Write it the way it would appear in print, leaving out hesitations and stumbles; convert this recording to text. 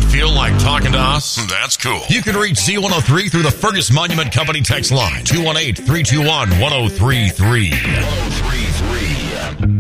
Feel like talking to us? That's cool. You can reach Z103 through the Fergus Monument Company text line, 218-321-1033.